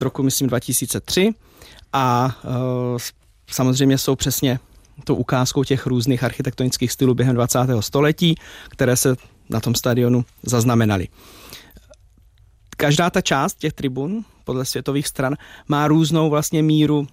roku, myslím, 2003 a samozřejmě jsou přesně tou ukázkou těch různých architektonických stylů během 20. století, které se na tom stadionu zaznamenaly. Každá ta část těch tribun podle světových stran má různou vlastně míru,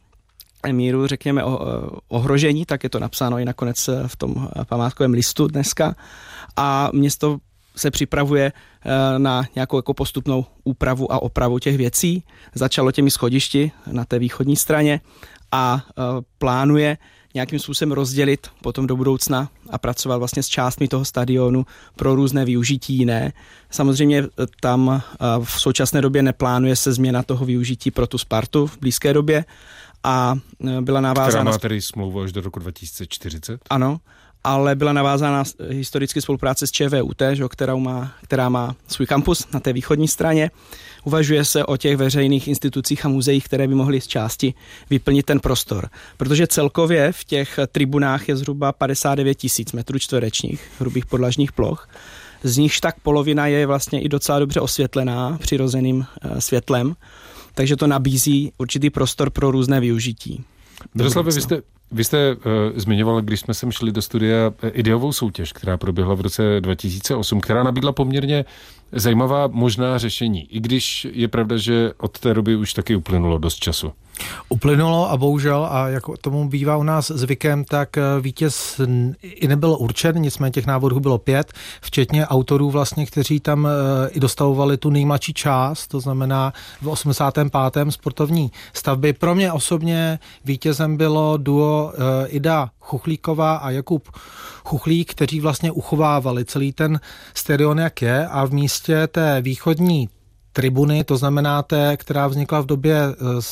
řekněme, ohrožení, tak je to napsáno i nakonec v tom památkovém listu dneska. A město se připravuje na nějakou jako postupnou úpravu a opravu těch věcí. Začalo těmi schodišti na té východní straně a plánuje nějakým způsobem rozdělit potom do budoucna a pracovat vlastně s částmi toho stadionu pro různé využití jiné. Samozřejmě tam v současné době neplánuje se změna toho využití pro tu Spartu v blízké době a byla navázána... Která má tedy smlouvu až do roku 2040? Ano, ale byla navázána historicky spolupráce s ČVUT, která má svůj kampus na té východní straně. Uvažuje se o těch veřejných institucích a muzeích, které by mohly z části vyplnit ten prostor. Protože celkově v těch tribunách je zhruba 59 000 metrů čtverečních hrubých podlažních ploch. Z nichž tak polovina je vlastně i docela dobře osvětlená přirozeným světlem, takže to nabízí určitý prostor pro různé využití. Miroslave, vy jste zmiňoval, když jsme sem šli do studia, ideovou soutěž, která proběhla v roce 2008, která nabídla poměrně zajímavá možná řešení, i když je pravda, že od té doby už taky uplynulo dost času. Uplynulo a bohužel, a jako tomu bývá u nás zvykem, tak vítěz i nebyl určen, nicméně těch návodů bylo 5, včetně autorů vlastně, kteří tam i dostavovali tu nejmladší část, to znamená v 85. sportovní stavby. Pro mě osobně vítězem bylo duo Ida Chuchlíková a Jakub Chuchlík, kteří vlastně uchovávali celý ten stadion, jak je, a v místě té východní tribuny, to znamená té, která vznikla v době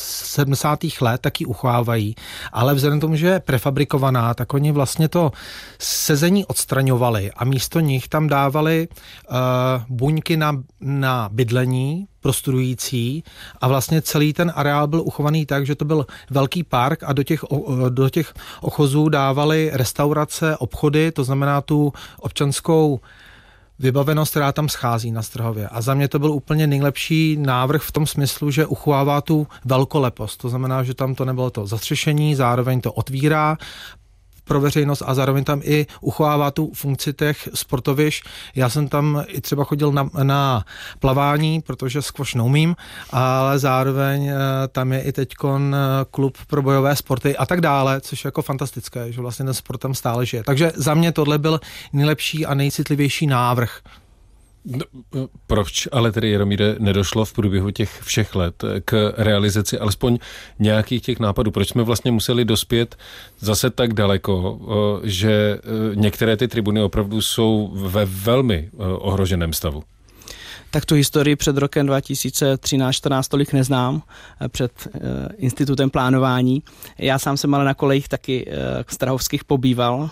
70. let, tak ji uchovávají. Ale vzhledem k tomu, že je prefabrikovaná, tak oni vlastně to sezení odstraňovali a místo nich tam dávali buňky na bydlení prostudující a vlastně celý ten areál byl uchovaný tak, že to byl velký park a do těch ochozů dávali restaurace, obchody, to znamená tu občanskou vybavenost, která tam schází na Strhově. A za mě to byl úplně nejlepší návrh v tom smyslu, že uchovává tu velkolepost. To znamená, že tam to nebylo to zastřešení, zároveň to otvírá pro veřejnost a zároveň tam i uchovává tu funkci těch sportovišť. Já jsem tam i třeba chodil na plavání, protože squash neumím, ale zároveň tam je i teďkon klub pro bojové sporty a tak dále, což je jako fantastické, že vlastně ten sport tam stále žije. Takže za mě tohle byl nejlepší a nejcitlivější návrh. No, proč ale tedy, Jaromíre, nedošlo v průběhu těch všech let k realizaci alespoň nějakých těch nápadů? Proč jsme vlastně museli dospět zase tak daleko, že některé ty tribuny opravdu jsou ve velmi ohroženém stavu? Tak tu historii před rokem 2013-14 tolik neznám, před institutem plánování. Já sám jsem ale na kolejích taky strahovských pobýval,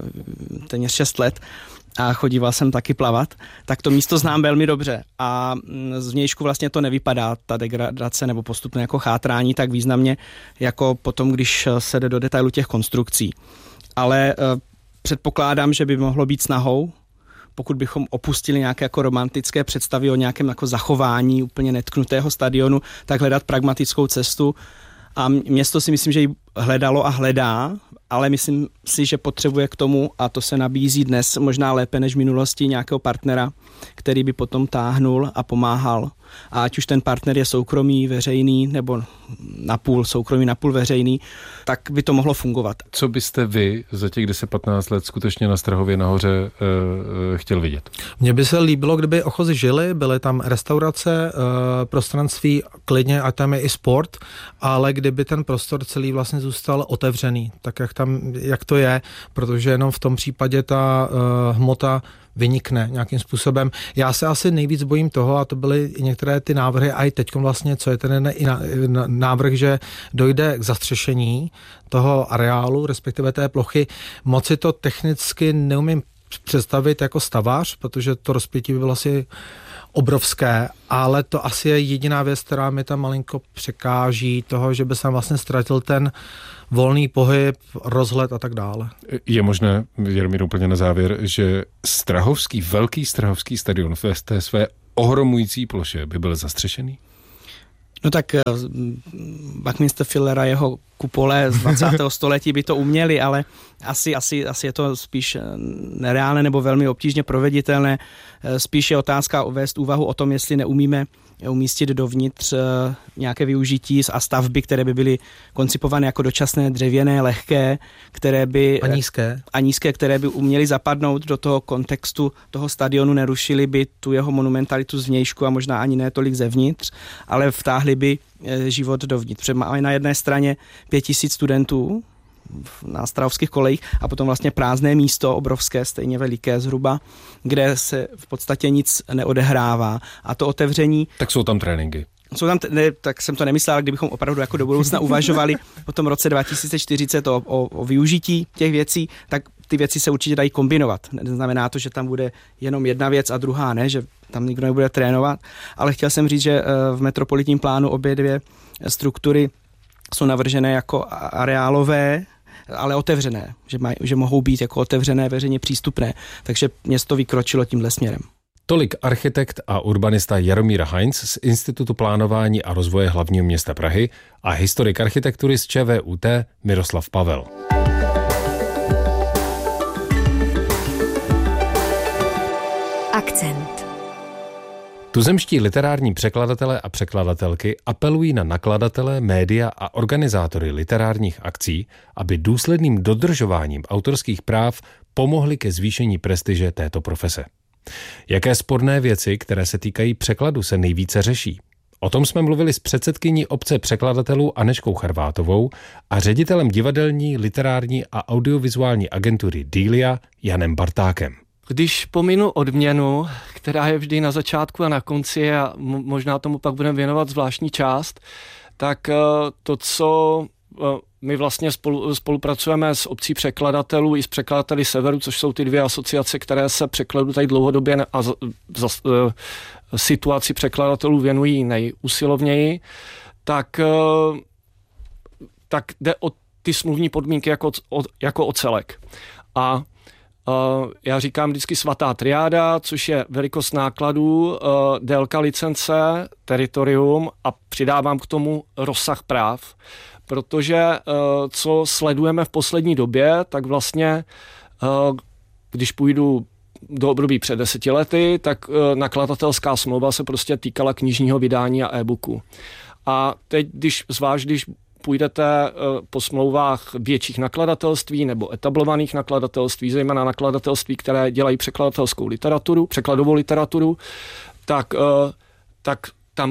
téměř 6 let, a chodíval jsem taky plavat, tak to místo znám velmi dobře a zvnějšku vlastně to nevypadá, ta degradace nebo postupné jako chátrání tak významně, jako potom, když se jde do detailu těch konstrukcí. Ale předpokládám, že by mohlo být snahou, pokud bychom opustili nějaké jako romantické představy o nějakém jako zachování úplně netknutého stadionu, tak hledat pragmatickou cestu. A město si myslím, že ji hledalo a hledá, ale myslím si, že potřebuje k tomu, a to se nabízí dnes možná lépe než v minulosti, nějakého partnera, který by potom táhnul a pomáhal. A ať už ten partner je soukromý, veřejný, nebo napůl soukromý, napůl veřejný, tak by to mohlo fungovat. Co byste vy za těch 10-15 let skutečně na Strahově nahoře chtěl vidět? Mně by se líbilo, kdyby ochozy žili, byly tam restaurace, prostranství, klidně, a tam je i sport, ale kdyby ten prostor celý vlastně zůstal otevřený, tak jak to je, protože jenom v tom případě ta hmota vynikne nějakým způsobem. Já se asi nejvíc bojím toho, a to byly i některé ty návrhy, a i teďkom vlastně, co je ten návrh, že dojde k zastřešení toho areálu, respektive té plochy. Moc si to technicky neumím představit jako stavař, protože to rozpětí by bylo asi obrovské, ale to asi je jediná věc, která mi tam malinko překáží toho, že by se vlastně ztratil ten volný pohyb, rozhled a tak dále. Je možné, Jaromír, úplně na závěr, že velký strahovský stadion v té své ohromující ploše by byl zastřešený? No tak Buckminster Fuller a jeho kupole z 20. století by to uměli, ale asi je to spíš nereálné nebo velmi obtížně proveditelné. Spíš je otázka uvést úvahu o tom, jestli neumíme umístit dovnitř nějaké využití a stavby, které by byly koncipované jako dočasné, dřevěné, lehké, které by a nízké, které by uměly zapadnout do toho kontextu toho stadionu, nerušily by tu jeho monumentalitu zvnějšku a možná ani ne tolik zevnitř, ale vtáhly by život dovnitř. Protože máme na jedné straně 5000 studentů na strahovských kolejích a potom vlastně prázdné místo, obrovské, stejně veliké zhruba, kde se v podstatě nic neodehrává. A to otevření... Tak jsou tam tréninky. Tak jsem to nemyslel, kdybychom opravdu jako do budoucna uvažovali po tom roce 2040 o využití těch věcí, tak ty věci se určitě dají kombinovat. Neznamená to, že tam bude jenom jedna věc a druhá ne, že tam nikdo nebude trénovat, ale chtěl jsem říct, že v metropolitním plánu obě dvě struktury jsou navržené jako areálové, ale otevřené, že mohou být jako otevřené, veřejně přístupné. Takže město vykročilo tímhle směrem. Tolik architekt a urbanista Jaromír Heinz z Institutu plánování a rozvoje hlavního města Prahy a historik architektury z ČVUT Miroslav Pavel. Akcent. Tuzemští literární překladatelé a překladatelky apelují na nakladatele, média a organizátory literárních akcí, aby důsledným dodržováním autorských práv pomohli ke zvýšení prestiže této profese. Jaké sporné věci, které se týkají překladu, se nejvíce řeší? O tom jsme mluvili s předsedkyní obce překladatelů Anežkou Charvátovou a ředitelem divadelní, literární a audiovizuální agentury Delia Janem Bartákem. Když pominu odměnu, která je vždy na začátku a na konci a možná tomu pak budeme věnovat zvláštní část, tak to, co my vlastně spolupracujeme s obcí překladatelů i s překladateli Severu, což jsou ty dvě asociace, které se překladu tady dlouhodobě a situaci překladatelů věnují nejusilovněji, tak jde o ty smluvní podmínky jako o celek. A já říkám vždycky svatá triáda, což je velikost nákladů, délka licence, teritorium a přidávám k tomu rozsah práv. Protože co sledujeme v poslední době, tak vlastně, když půjdu do období před 10 lety, tak nakladatelská smlouva se prostě týkala knižního vydání a e-booku. A teď, když půjdete po smlouvách větších nakladatelství nebo etablovaných nakladatelství, zejména nakladatelství, které dělají překladatelskou literaturu, překladovou literaturu, tak tam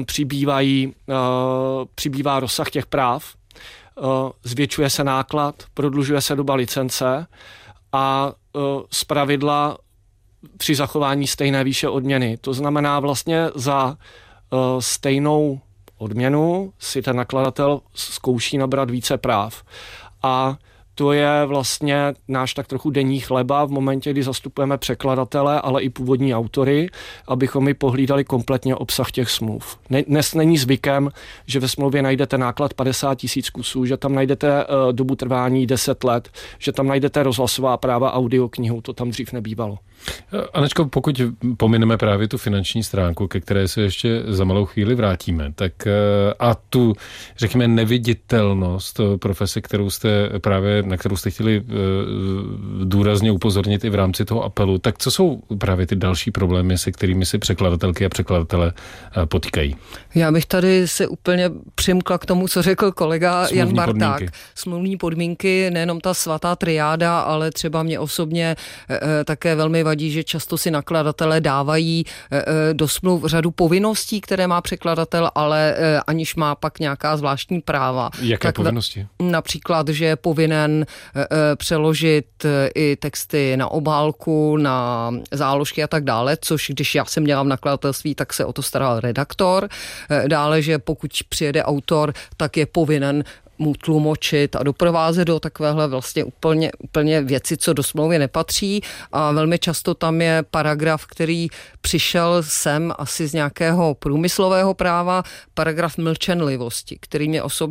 přibývá rozsah těch práv, zvětšuje se náklad, prodlužuje se doba licence a zpravidla při zachování stejné výše odměny. To znamená vlastně za stejnou odměnu si ten nakladatel zkouší nabrat více práv. A to je vlastně náš tak trochu denní chleba v momentě, kdy zastupujeme překladatele, ale i původní autory, abychom mi pohlídali kompletně obsah těch smluv. Dnes není zvykem, že ve smlouvě najdete náklad 50 000 kusů, že tam najdete dobu trvání 10 let, že tam najdete rozhlasová práva audioknihu, to tam dřív nebývalo. Anečko, pokud pomineme právě tu finanční stránku, ke které se ještě za malou chvíli vrátíme, tak a tu, řekněme, neviditelnost profese, na kterou jste chtěli důrazně upozornit i v rámci toho apelu, tak co jsou právě ty další problémy, se kterými si překladatelky a překladatelé potýkají? Já bych tady se úplně přimkla k tomu, co řekl kolega Jan Barták. Smluvní podmínky, nejenom ta svatá triáda, ale třeba mě osobně také velmi vadí, že často si nakladatelé dávají do smluv řadu povinností, které má překladatel, ale aniž má pak nějaká zvláštní práva. Jaké povinnosti? Například, že je povinen přeložit i texty na obálku, na záložky a tak dále, což když já jsem měla v nakladatelství, tak se o to staral redaktor. Dále, že pokud přijede autor, tak je povinen mu tlumočit a doprovázet do takovéhle vlastně úplně věci, co do smlouvy nepatří a velmi často tam je paragraf, který přišel sem asi z nějakého průmyslového práva, paragraf mlčenlivosti, který mě osobně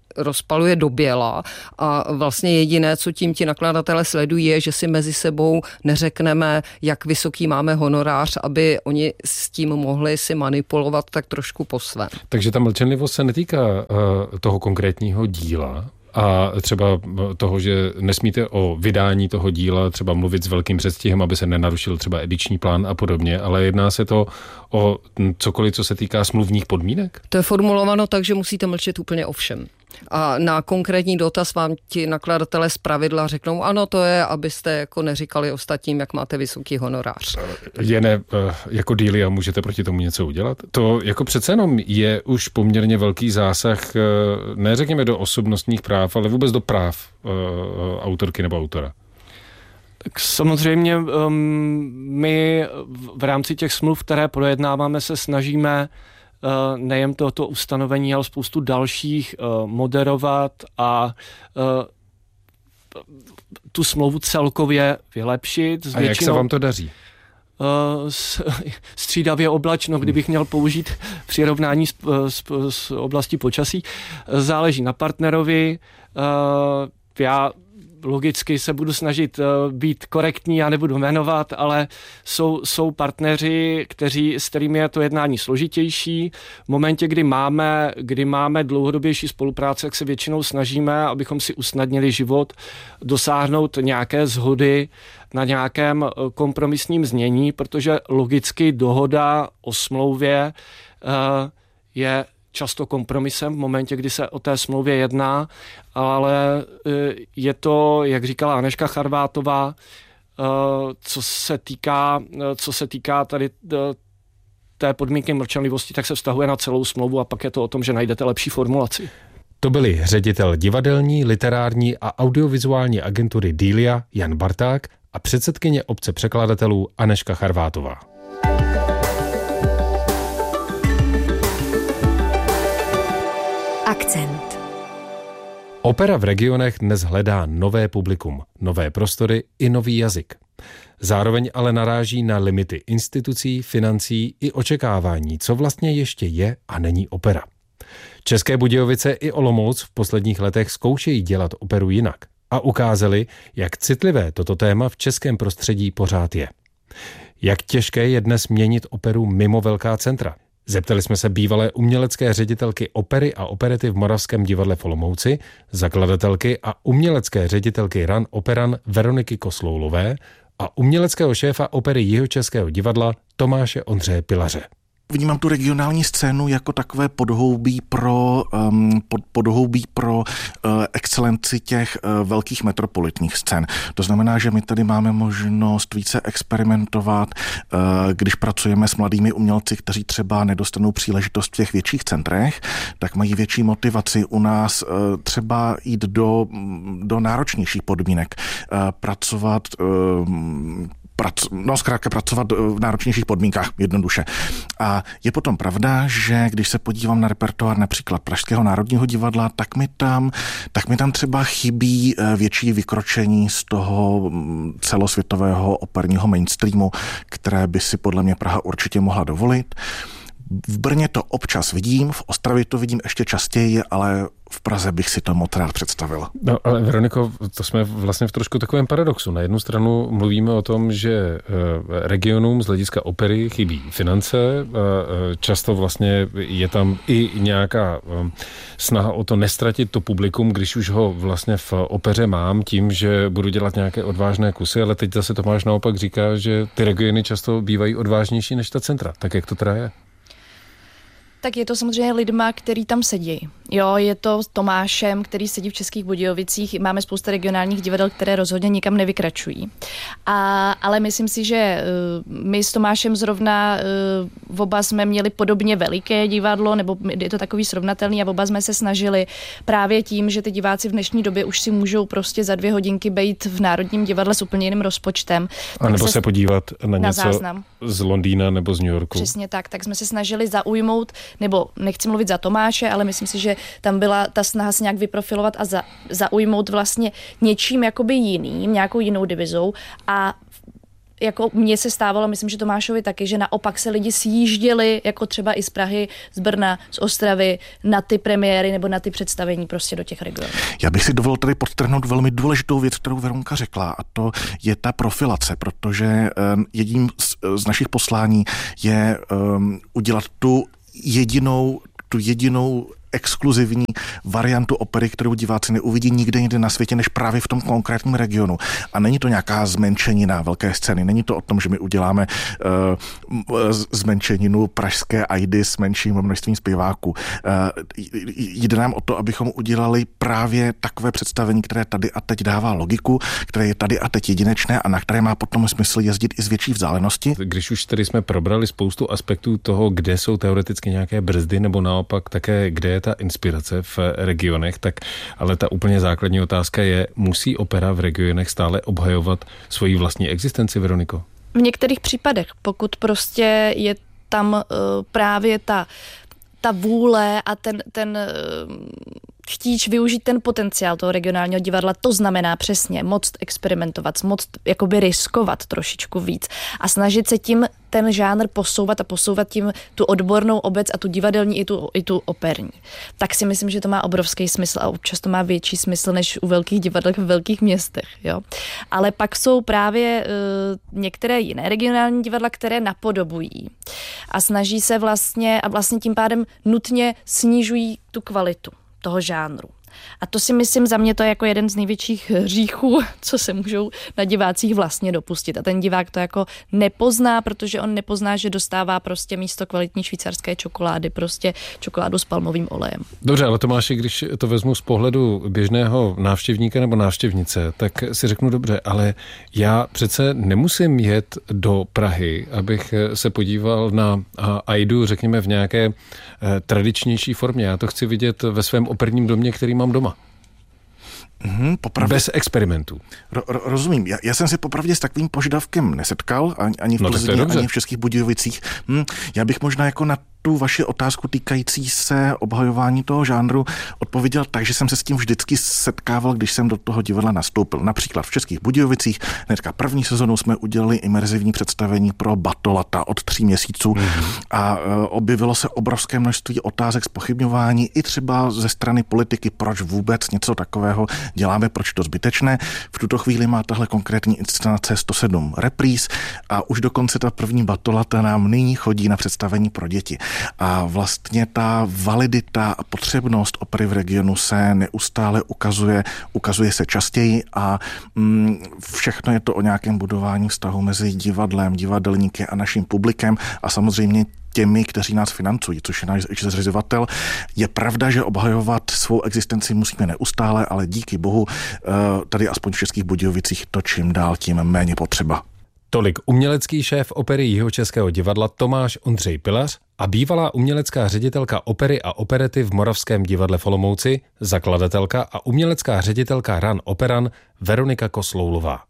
rozpaluje do běla a vlastně jediné, co tím ti nakladatelé sledují, je, že si mezi sebou neřekneme, jak vysoký máme honorář, aby oni s tím mohli si manipulovat tak trošku po svém. Takže ta mlčenlivost se netýká toho konkrétního díla a třeba toho, že nesmíte o vydání toho díla třeba mluvit s velkým předstihem, aby se nenarušil třeba ediční plán a podobně, ale jedná se to o cokoliv, co se týká smluvních podmínek? To je formulováno tak, že musíte mlčet úplně o všem. A na konkrétní dotaz vám ti nakladatelé zpravidla řeknou, ano, to je, abyste jako neříkali ostatním, jak máte vysoký honorář. Jako Delia můžete proti tomu něco udělat? To jako přece jenom je už poměrně velký zásah, ne řekněme do osobnostních práv, ale vůbec do práv autorky nebo autora. Tak samozřejmě my v rámci těch smluv, které projednáváme, se snažíme nejen toto ustanovení, ale spoustu dalších moderovat a tu smlouvu celkově vylepšit. A jak se vám to daří? Střídavě oblačno, kdybych měl použít přirovnání z oblasti počasí. Záleží na partnerovi. Já logicky se budu snažit být korektní, já nebudu jmenovat, ale jsou partneři, s kterými je to jednání složitější. V momentě, kdy máme dlouhodobější spolupráce, tak se většinou snažíme, abychom si usnadnili život, dosáhnout nějaké shody na nějakém kompromisním znění, protože logicky dohoda o smlouvě je často kompromisem v momentě, kdy se o té smlouvě jedná, ale je to, jak říkala Anežka Charvátová, co se týká tady té podmínky mlčenlivosti, tak se vztahuje na celou smlouvu a pak je to o tom, že najdete lepší formulaci. To byli ředitel divadelní, literární a audiovizuální agentury Delia Jan Barták a předsedkyně obce překladatelů Anežka Charvátová. Akcent. Opera v regionech dnes hledá nové publikum, nové prostory i nový jazyk. Zároveň ale naráží na limity institucí, financí i očekávání, co vlastně ještě je a není opera. České Budějovice i Olomouc v posledních letech zkoušejí dělat operu jinak a ukázali, jak citlivé toto téma v českém prostředí pořád je. Jak těžké je dnes měnit operu mimo velká centra? Zeptali jsme se bývalé umělecké ředitelky opery a operety v Moravském divadle v Olomouci, zakladatelky a umělecké ředitelky RAN Operan Veroniky Kosloulové a uměleckého šéfa opery Jihočeského divadla Tomáše Ondřeje Pilaře. Vnímám tu regionální scénu jako takové podhoubí pro excelenci těch velkých metropolitních scén. To znamená, že my tady máme možnost více experimentovat, když pracujeme s mladými umělci, kteří třeba nedostanou příležitost v těch větších centrech, tak mají větší motivaci u nás třeba jít do náročnějších podmínek, pracovat v náročnějších podmínkách, jednoduše. A je potom pravda, že když se podívám na repertoár například Pražského národního divadla, tak mi tam třeba chybí větší vykročení z toho celosvětového operního mainstreamu, které by si podle mě Praha určitě mohla dovolit. V Brně to občas vidím, v Ostravě to vidím ještě častěji, ale v Praze bych si to moc rád představil. No ale Veroniko, to jsme vlastně v trošku takovém paradoxu. Na jednu stranu mluvíme o tom, že regionům z hlediska opery chybí finance, často vlastně je tam i nějaká snaha o to nestratit to publikum, když už ho vlastně v opeře mám, tím, že budu dělat nějaké odvážné kusy, ale teď zase Tomáš naopak říká, že ty regiony často bývají odvážnější než ta centra. Tak jak to teda je? Tak je to samozřejmě lidma, který tam sedí. Jo, je to Tomášem, který sedí v Českých Budějovicích. Máme spousta regionálních divadel, které rozhodně nikam nevykračují. Ale myslím si, že my s Tomášem zrovna oba jsme měli podobně veliké divadlo, nebo je to takový srovnatelný a oba jsme se snažili právě tím, že ty diváci v dnešní době už si můžou prostě za 2 hodinky bejt v Národním divadle s úplně jiným rozpočtem. A nebo se podívat na něco záznam z Londýna nebo z New Yorku. Přesně tak jsme se snažili zaujmout, nebo nechci mluvit za Tomáše, ale myslím si, že tam byla ta snaha se nějak vyprofilovat a zaujmout vlastně něčím jakoby jiným, nějakou jinou divizou a jako mně se stávalo, myslím, že Tomášovi taky, že naopak se lidi sjížděli, jako třeba i z Prahy, z Brna, z Ostravy, na ty premiéry nebo na ty představení prostě do těch regionů. Já bych si dovolil tady podtrhnout velmi důležitou věc, kterou Veronka řekla, a to je ta profilace, protože jedním z našich poslání je udělat tu jedinou exkluzivní variantu opery, kterou diváci neuvidí nikde jinde na světě, než právě v tom konkrétním regionu. A není to nějaká zmenšenina velké scény. Není to o tom, že my uděláme zmenšeninu pražské Aidy s menším množstvím zpěváků. Jde nám o to, abychom udělali právě takové představení, které tady a teď dává logiku, které je tady a teď jedinečné a na které má potom smysl jezdit i z větší vzdálenosti. Když už tady jsme probrali spoustu aspektů toho, kde jsou teoreticky nějaké brzdy, nebo naopak také, kde je ta inspirace v regionech, tak ale ta úplně základní otázka je, musí opera v regionech stále obhajovat svoji vlastní existenci, Veroniko? V některých případech, pokud prostě je tam právě ta vůle a ten chtíč využít ten potenciál toho regionálního divadla, to znamená přesně moct experimentovat, moct jakoby riskovat trošičku víc a snažit se tím ten žánr posouvat a posouvat tím tu odbornou obec a tu divadelní i tu operní. Tak si myslím, že to má obrovský smysl a občas to má větší smysl než u velkých divadel v velkých městech. Jo? Ale pak jsou právě některé jiné regionální divadla, které napodobují a snaží se vlastně tím pádem nutně snižují tu kvalitu toho žánru. A to si myslím, za mě to je jako jeden z největších hříchů, co se můžou na divácích vlastně dopustit. A ten divák to jako nepozná, protože on nepozná, že dostává prostě místo kvalitní švýcarské čokolády prostě čokoládu s palmovým olejem. Dobře, ale Tomáši, když to vezmu z pohledu běžného návštěvníka nebo návštěvnice, tak si řeknu dobře, ale já přece nemusím jet do Prahy, abych se podíval na Aidu, řekněme, v nějaké tradičnější formě. Já to chci vidět ve svém operním domě, který mám doma. Bez experimentů. Rozumím. Já jsem se popravdě s takovým požadavkem nesetkal, ani v Plzni, ani v Českých Budějovicích. Já bych možná jako na tu vaši otázku týkající se obhajování toho žánru odpověděl tak, že jsem se s tím vždycky setkával, když jsem do toho divadla nastoupil. Například v Českých Budějovicích hnedka první sezonu jsme udělali imerzivní představení pro Batolata od 3 měsíců a objevilo se obrovské množství otázek, zpochybňování i třeba ze strany politiky, proč vůbec něco takového děláme, proč to zbytečné. V tuto chvíli má tahle konkrétní inscenace 107 repríz a už dokonce ta první Batolata nám nyní chodí na představení pro děti. A vlastně ta validita a potřebnost opery v regionu se neustále ukazuje se častěji a všechno je to o nějakém budování vztahu mezi divadlem, divadelníky a naším publikem a samozřejmě těmi, kteří nás financují, což je náš zřizovatel. Je pravda, že obhajovat svou existenci musíme neustále, ale díky bohu tady aspoň v Českých Budějovicích to čím dál tím méně potřeba. Tolik umělecký šéf opery Jihočeského divadla Tomáš Ondřej Pilař a bývalá umělecká ředitelka opery a operety v Moravském divadle v Olomouci, zakladatelka a umělecká ředitelka RAN Operan Veronika Kosloulová.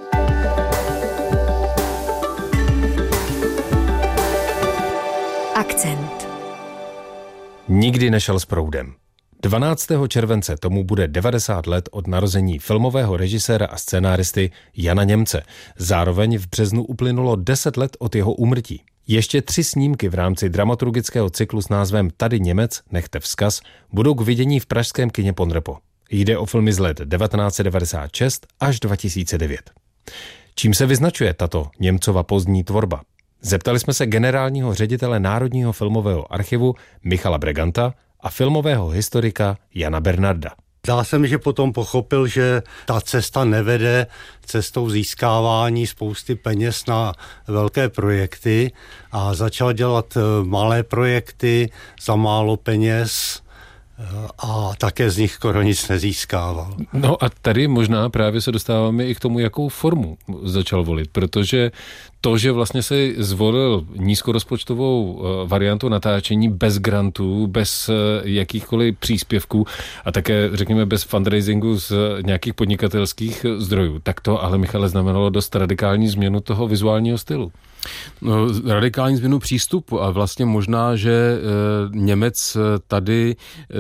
Akcent. Nikdy nešel s proudem. 12. července tomu bude 90 let od narození filmového režiséra a scenáristy Jana Němce. Zároveň v březnu uplynulo 10 let od jeho úmrtí. Ještě 3 snímky v rámci dramaturgického cyklu s názvem Tady Němec, nechte vzkaz budou k vidění v pražském kině Ponrepo. Jde o filmy z let 1996 až 2009. Čím se vyznačuje tato Němcova pozdní tvorba? Zeptali jsme se generálního ředitele Národního filmového archivu Michala Breganta a filmového historika Jana Bernarda. Zdá se mi, že potom pochopil, že ta cesta nevede cestou získávání spousty peněz na velké projekty a začal dělat malé projekty za málo peněz a také z nich skoro nic nezískával. No a tady možná právě se dostáváme i k tomu, jakou formu začal volit, protože to, že vlastně si zvolil nízkorozpočtovou variantu natáčení bez grantů, bez jakýchkoliv příspěvků a také, řekněme, bez fundraisingu z nějakých podnikatelských zdrojů, tak to ale, Michale, znamenalo dost radikální změnu toho vizuálního stylu. No, radikální změnu přístupu a vlastně možná, že Němec tady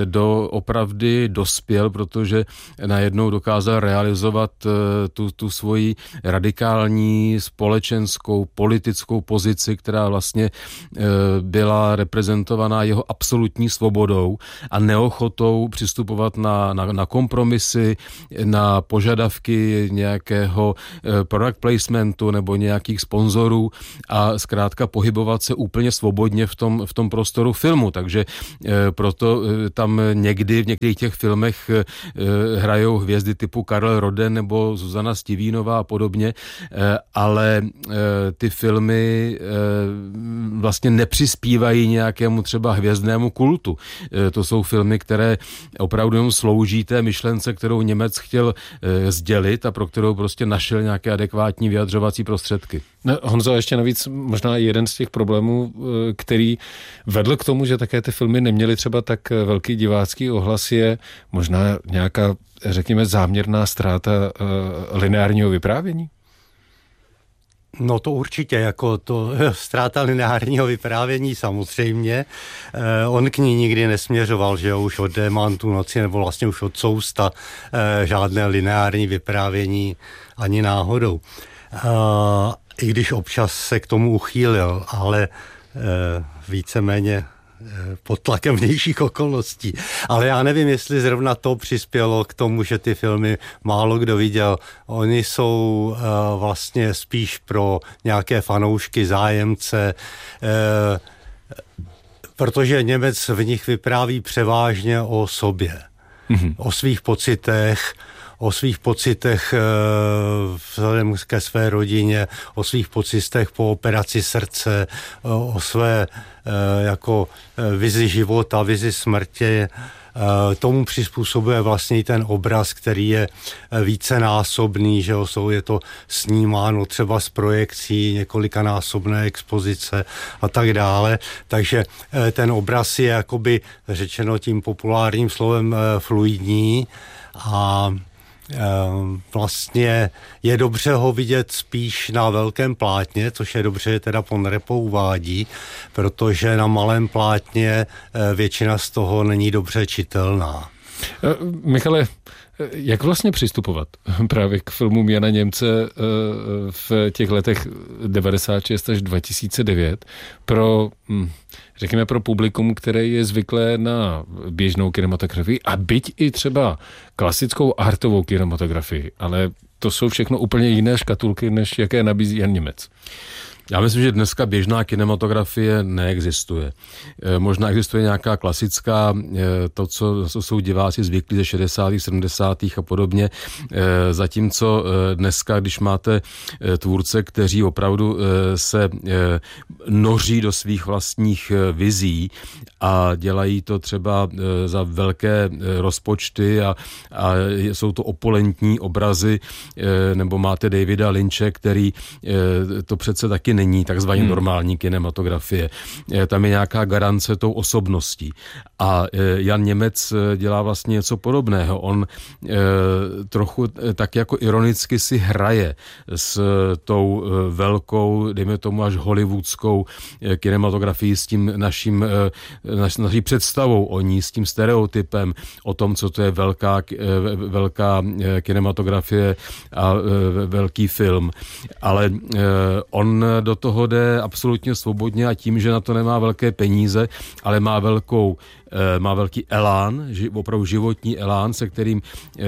doopravdy dospěl, protože najednou dokázal realizovat tu svoji radikální společenskou, politickou pozici, která vlastně byla reprezentovaná jeho absolutní svobodou a neochotou přistupovat na kompromisy, na požadavky nějakého product placementu nebo nějakých sponzorů a zkrátka pohybovat se úplně svobodně v tom prostoru filmu. Takže proto tam někdy v některých těch filmech hrajou hvězdy typu Karel Roden nebo Zuzana Stivínová a podobně, ale ty filmy vlastně nepřispívají nějakému třeba hvězdnému kultu. To jsou filmy, které opravdu jenom slouží té myšlence, kterou Němec chtěl sdělit a pro kterou prostě našel nějaké adekvátní vyjadřovací prostředky. No, Honzo, ještě navíc možná jeden z těch problémů, který vedl k tomu, že také ty filmy neměly třeba tak velký divácký ohlas, je možná nějaká, řekněme, záměrná ztráta lineárního vyprávění? No to určitě, jako to ztráta lineárního vyprávění samozřejmě. On k ní nikdy nesměřoval, že jo, už od Démantu noci, nebo vlastně už od Sousta žádné lineární vyprávění ani náhodou. I když občas se k tomu uchýlil, ale víceméně pod tlakem vnějších okolností. Ale já nevím, jestli zrovna to přispělo k tomu, že ty filmy málo kdo viděl. Oni jsou vlastně spíš pro nějaké fanoušky, zájemce, protože Němec v nich vypráví převážně o sobě, o svých pocitech vzhledem ke své rodině, o svých pocitech po operaci srdce, o své jako vizi života, vizi smrti. Tomu přizpůsobuje vlastně ten obraz, který je vícenásobný, že je to snímáno třeba z projekcí, několikanásobné expozice a tak dále. Takže ten obraz je jakoby řečeno tím populárním slovem fluidní a vlastně je dobře ho vidět spíš na velkém plátně, což je dobře, že teda Von Repo uvádí, protože na malém plátně většina z toho není dobře čitelná. Michale, jak vlastně přistupovat právě k filmům Jana Němce v těch letech 96 až 2009 pro, řekněme, pro publikum, které je zvyklé na běžnou kinematografii a byť i třeba klasickou artovou kinematografii, ale to jsou všechno úplně jiné škatulky, než jaké nabízí Jan Němec. Já myslím, že dneska běžná kinematografie neexistuje. Možná existuje nějaká klasická, to, co jsou diváci zvyklí ze 60. 70. a podobně, zatímco dneska, když máte tvůrce, kteří opravdu se noří do svých vlastních vizí a dělají to třeba za velké rozpočty a jsou to opulentní obrazy, nebo máte Davida Lynche, který to přece taky není takzvaně normální kinematografie. Tam je nějaká garance tou osobností. A Jan Němec dělá vlastně něco podobného. On trochu tak jako ironicky si hraje s tou velkou, dejme tomu až hollywoodskou kinematografií, s tím naší představou o ní, s tím stereotypem o tom, co to je velká kinematografie a velký film. Ale on do toho jde absolutně svobodně a tím, že na to nemá velké peníze, ale má velký elán, opravdu životní elán, se kterým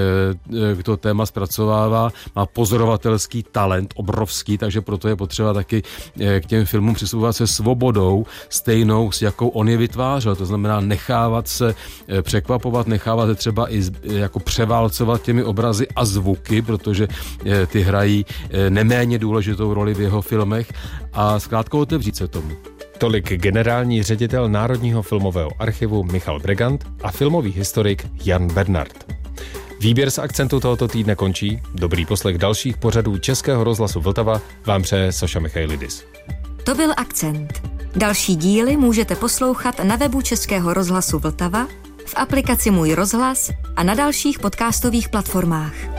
to téma zpracovává, má pozorovatelský talent, obrovský, takže proto je potřeba taky k těm filmům přistupovat se svobodou, stejnou, s jakou on je vytvářel. To znamená nechávat se překvapovat, nechávat se třeba i jako převálcovat těmi obrazy a zvuky, protože ty hrají neméně důležitou roli v jeho filmech a zkrátka otevřít se tomu. Tolik generální ředitel Národního filmového archivu Michal Bregant a filmový historik Jan Bernard. Výběr z akcentu tohoto týdne končí. Dobrý poslech dalších pořadů Českého rozhlasu Vltava vám přeje Saša Michailidis. To byl Akcent. Další díly můžete poslouchat na webu Českého rozhlasu Vltava, v aplikaci Můj rozhlas a na dalších podcastových platformách.